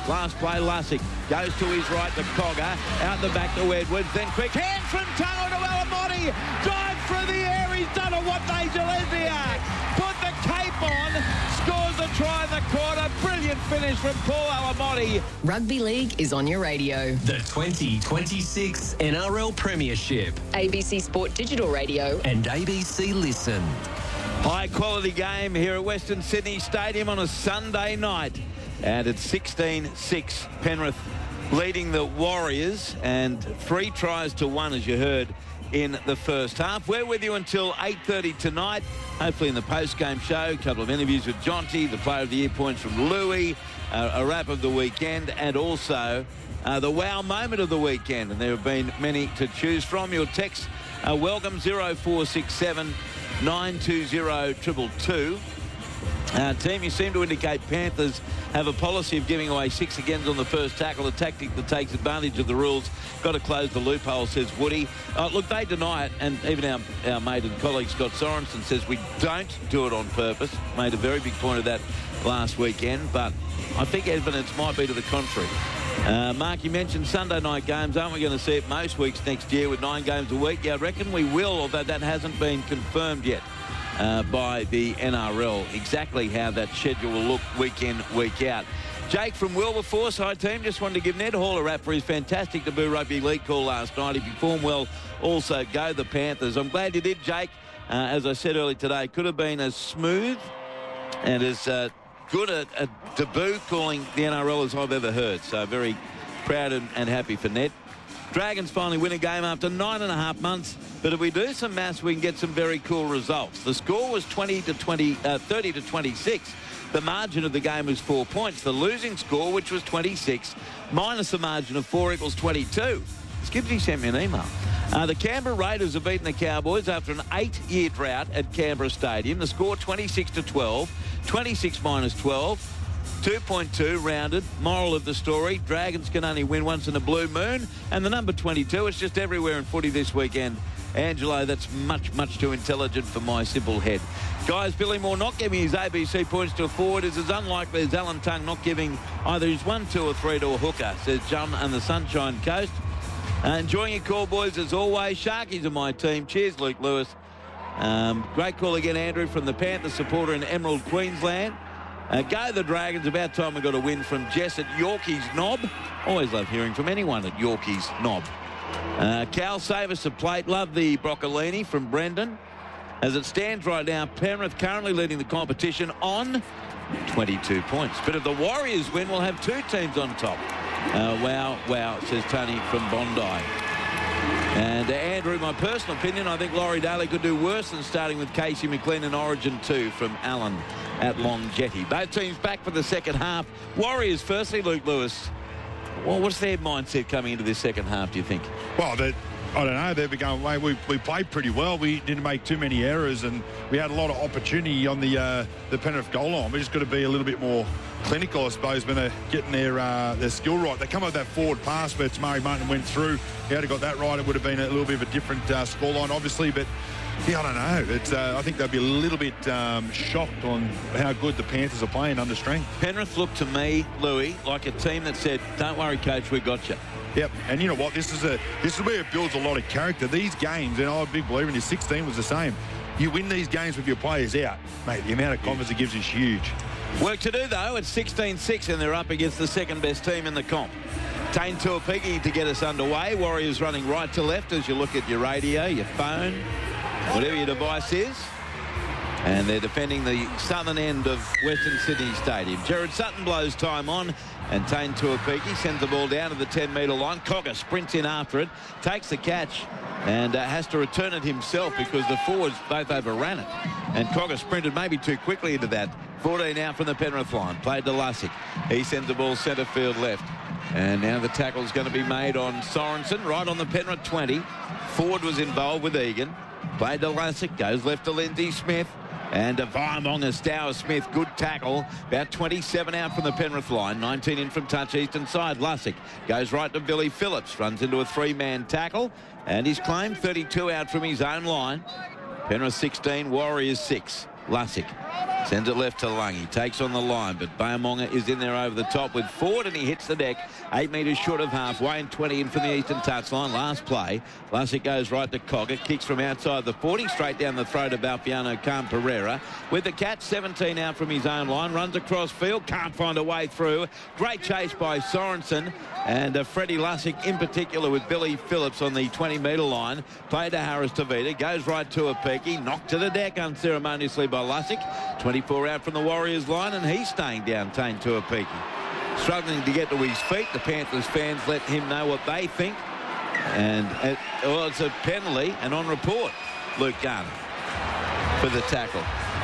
Last play, Lussick goes to his right to Cogger. Out the back to Edwards. Then quick hand from Tungo to Alamotti. Dive through the air. He's done a what they Gillespie. Put the cape on. Scores the try in the corner. Brilliant finish from Paul Alamotti. Rugby League is on your radio. The 2026 NRL Premiership. ABC Sport Digital Radio. And ABC Listen. High quality game here at Western Sydney Stadium on a Sunday night. And it's 16-6. Penrith leading the Warriors, and 3 tries to 1, as you heard, in the first half. We're with you until 8:30 tonight. Hopefully in the post-game show, a couple of interviews with Jonty, the Player of the Year points from Louis, a wrap of the weekend, and also the wow moment of the weekend. And there have been many to choose from. Your text welcome 0467 920 222. Team, you seem to indicate Panthers have a policy of giving away 6 agains on the first tackle, a tactic that takes advantage of the rules. Got to close the loophole, says Woody. Look, they deny it, and even our mate and colleague Scott Sorensen says we don't do it on purpose. Made a very big point of that last weekend, but I think evidence might be to the contrary. Mark, you mentioned Sunday night games. Aren't we going to see it most weeks next year with 9 games a week? Yeah, I reckon we will, although that hasn't been confirmed yet by the NRL, exactly how that schedule will look week in, week out. Jake from Wilberforce, hi team. Just wanted to give Ned Hall a wrap for his fantastic debut rugby league call last night. He performed well. Also, go the Panthers. I'm glad you did, Jake. As I said earlier today, could have been as smooth and as good a debut calling the NRL as I've ever heard. So very proud and happy for Ned. Dragons finally win a game after 9.5 months. But if we do some maths, we can get some very cool results. The score was 30 to 26. The margin of the game was 4 points. The losing score, which was 26, minus the margin of 4 equals 22. Skippy sent me an email. The Canberra Raiders have beaten the Cowboys after an 8-year drought at Canberra Stadium. The score 26 to 12, 26 minus 12. 2.2 rounded. Moral of the story, Dragons can only win once in a blue moon. And the number 22, it's just everywhere in footy this weekend. Angelo, that's much, much too intelligent for my simple head. Guys, Billy Moore not giving his ABC points to a forward is as unlikely as Alan Tongue not giving either his 1, 2 or 3 to a hooker, says John and the Sunshine Coast. Enjoying your call, boys, as always. Sharkies are my team. Cheers, Luke Lewis. Great call again, Andrew, from the Panthers supporter in Emerald, Queensland. Go the Dragons. About time we got a win from Jess at Yorkie's Knob. Always love hearing from anyone at Yorkie's Knob. Cal, save us a plate. Love the broccolini from Brendan. As it stands right now, Penrith currently leading the competition on 22 points. But if the Warriors win, we'll have 2 teams on top. Wow, says Tony from Bondi. And Andrew, my personal opinion, I think Laurie Daly could do worse than starting with Casey McLean in Origin 2 from Allen at Long Jetty. Both teams back for the second half. Warriors firstly, Luke Lewis. Well, what's their mindset coming into this second half, do you think? Well, I don't know. They've been going away. We played pretty well. We didn't make too many errors, and we had a lot of opportunity on the Penrith goal line. We just got to be a little bit more clinical, I suppose, when they're getting their skill right. They come up with that forward pass where Tamari Martin went through. If he had got that right, it would have been a little bit of a different scoreline, obviously. But yeah, I don't know. I think they'll be a little bit shocked on how good the Panthers are playing under strength. Penrith looked to me, Louis, like a team that said, "Don't worry, coach, we got you." Yep, and you know what? This is where it builds a lot of character. These games, and I'm a big believer in this. 16 was the same. You win these games with your players out, mate. The amount of confidence it gives is huge. Work to do though. It's 16-6, and they're up against the second best team in the comp. Tane Tuapiki to get us underway. Warriors running right to left as you look at your radio, your phone, whatever your device is. And they're defending the southern end of Western Sydney Stadium. Jared Sutton blows time on, and Tane Tuapiki sends the ball down to the 10-metre line. Cogger sprints in after it, takes the catch, and has to return it himself because the forwards both overran it. And Cogger sprinted maybe too quickly into that. 14 out from the Penrith line. Played to Lussick. He sends the ball centre field left. And now the tackle's going to be made on Sorensen, right on the Penrith 20. Ford was involved with Egan. Played to Lussick. Goes left to Lindsay Smith. And Vaimong Stour Smith, good tackle. About 27 out from the Penrith line. 19 in from touch eastern side. Lussick goes right to Billy Phillips. Runs into a 3-man tackle. And he's claimed 32 out from his own line. Penrith 16, Warriors 6. Lussick Sends it left to Lungy. Takes on the line, but Baumonga is in there over the top with Ford, and he hits the deck. 8 metres short of half. Wayne 20 in from the eastern touchline. Last play. Lussick goes right to Cogger. Kicks from outside the 40. Straight down the throat of Balfiano Khan Pereira. With the catch, 17 out from his own line. Runs across field. Can't find a way through. Great chase by Sorensen. And Freddie Lussick in particular with Billy Phillips on the 20-metre line. Played to Harris Tavita. Goes right to Apiki. Knocked to the deck unceremoniously by Lussick. 24 out from the Warriors line, and he's staying down, Tane Tuapiki. Struggling to get to his feet. The Panthers fans let him know what they think. And it's a penalty, and on report, Luke Garner for the tackle.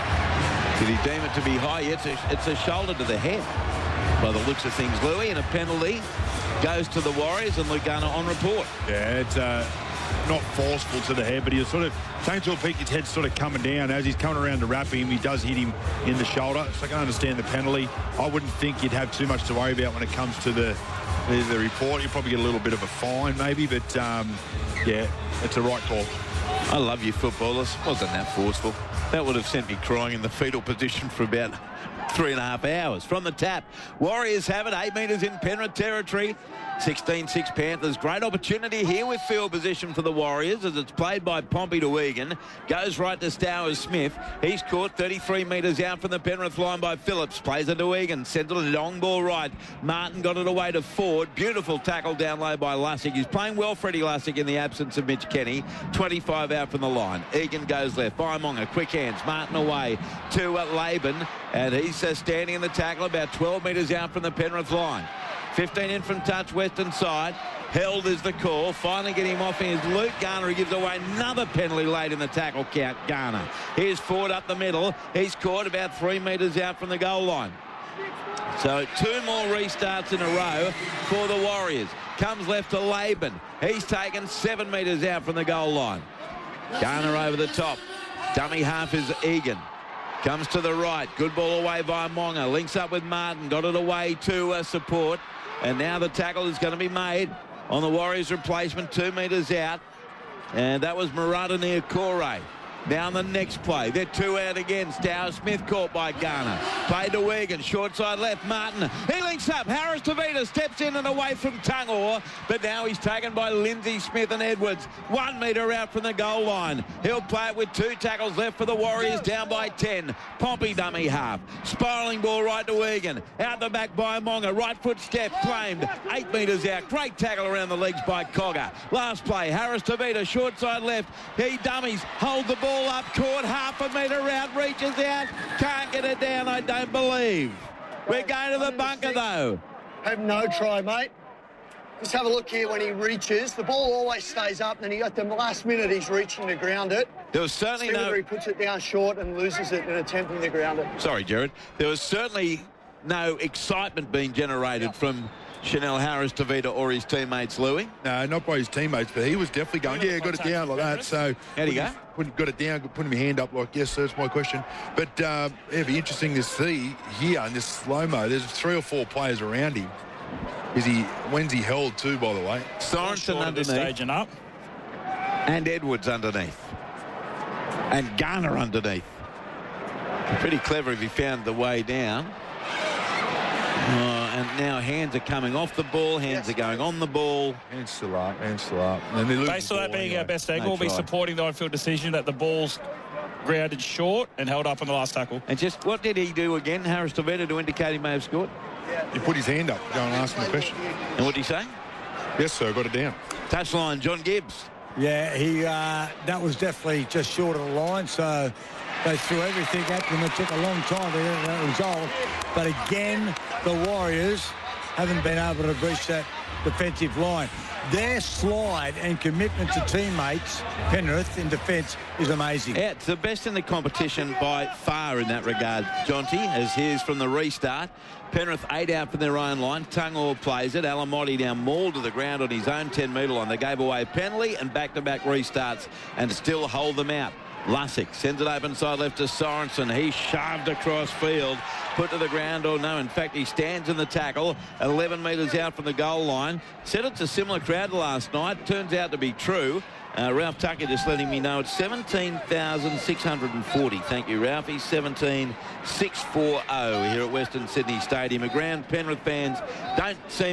Did he deem it to be high? It's a shoulder to the head by the looks of things, Louis, and a penalty goes to the Warriors, and Luke Garner on report. Yeah, it's not forceful to the head, but he sort of, Tane Tuapiki's head's sort of coming down. As he's coming around to wrap him, he does hit him in the shoulder. So I can understand the penalty. I wouldn't think you'd have too much to worry about when it comes to the report. You'll probably get a little bit of a fine maybe, but yeah, it's a right call. I love you footballers. Wasn't that forceful. That would have sent me crying in the fetal position for about 3.5 hours. From the tap, Warriors have it, 8 metres in Penrith territory. 16-6 Panthers. Great opportunity here with field position for the Warriors as it's played by Pompey to Egan. Goes right to Stowers Smith. He's caught 33 metres out from the Penrith line by Phillips. Plays it to Egan. Sends it a long ball right. Martin got it away to Ford. Beautiful tackle down low by Lussick. He's playing well, Freddie Lussick, in the absence of Mitch Kenny. 25 out from the line. Egan goes left. Baumonga, quick hands. Martin away to Laban. And he's standing in the tackle about 12 metres out from the Penrith line. 15 in from touch, western side. Held is the call. Finally getting him off is Luke Garner, who gives away another penalty late in the tackle count. Garner. Here's Ford up the middle. He's caught about 3 metres out from the goal line. So 2 more restarts in a row for the Warriors. Comes left to Laban. He's taken 7 metres out from the goal line. Garner over the top. Dummy half is Egan. Comes to the right. Good ball away by Monga. Links up with Martin. Got it away to support. And now the tackle is going to be made on the Warriors replacement, 2 metres out. And that was Murata Niokore. Now on the next play. They're 2 out again. Stowers Smith caught by Garner. Played to Egan. Short side left. Martin. He links up. Harris Tavita steps in and away from Tungor. But now he's taken by Lindsay Smith and Edwards. 1 metre out from the goal line. He'll play it with 2 tackles left for the Warriors. Down by 10. Pompey dummy half. Spiralling ball right to Egan. Out the back by Monga. Right foot step. Claimed. 8 metres out. Great tackle around the legs by Cogger. Last play. Harris Tavita. Short side left. He dummies. Hold the ball up, caught half a metre out, reaches out, can't get it down, I don't believe. We're going to the bunker though. Have no try, mate. Just have a look here when he reaches. The ball always stays up, and then at the last minute he's reaching to ground it. There was certainly no... He puts it down short and loses it in attempting to ground it. Sorry, Jared. There was certainly no excitement being generated from Chanel Harris Tavita or his teammates, Louis. No, not by his teammates, but he was definitely going, yeah, got it down like that. So how'd he go? Got it down, put my hand up like, yes, that's my question. But it'd be interesting to see here in this slow-mo. There's 3 or 4 players around him. When's he held too, by the way? Sorensen underneath. Stage and up. And Edwards underneath. And Garner underneath. Pretty clever if he found the way down. And now hands are coming off the ball, hands are going on the ball. Hands still up, hands still up. Based on that being anyway. Our best angle, we'll be supporting the on-field decision that the ball's grounded short and held up on the last tackle. And just what did he do again, Harris Tavita, to indicate he may have scored? He put his hand up, go and ask him a question. And what did he say? Yes, sir, got it down. Touchline, John Gibbs. Yeah, that was definitely just short of the line, so they threw everything at them. It took a long time to get that result. But again, the Warriors haven't been able to breach that defensive line. Their slide and commitment to teammates, Penrith, in defence, is amazing. Yeah, it's the best in the competition by far in that regard, Jonty, as here's from the restart. Penrith 8 out from their own line. Tungor plays it. Alamotti now mauled to the ground on his own 10-metre line. They gave away a penalty and back-to-back restarts and still hold them out. Lussick sends it open side left to Sorensen. He's shoved across field, put to the ground, or no, in fact, he stands in the tackle, 11 metres out from the goal line. Said it's a similar crowd to last night. Turns out to be true. Ralph Tucker just letting me know it's 17,640. Thank you, Ralphie. 17,640 here at Western Sydney Stadium. A ground Penrith fans don't seem